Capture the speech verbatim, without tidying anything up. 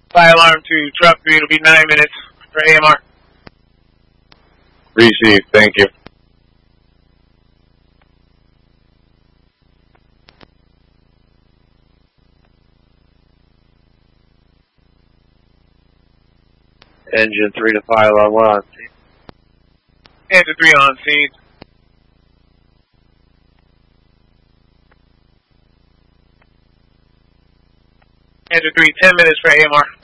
Fire alarm to truck three, it'll be nine minutes for A M R. Received, thank you. Engine three to pylon one on scene. Engine three on scene. Engine three, ten minutes for A M R.